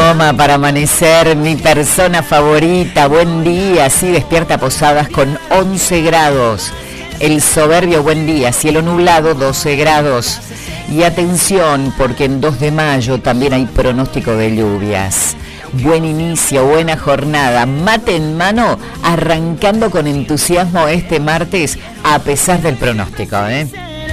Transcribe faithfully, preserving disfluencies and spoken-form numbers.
aroma para amanecer, mi persona favorita. Buen día, así despierta Posadas con once grados. El soberbio buen día, cielo nublado, doce grados. Y atención, porque en dos de mayo también hay pronóstico de lluvias. Buen inicio, buena jornada, mate en mano, arrancando con entusiasmo este martes, a pesar del pronóstico, ¿eh?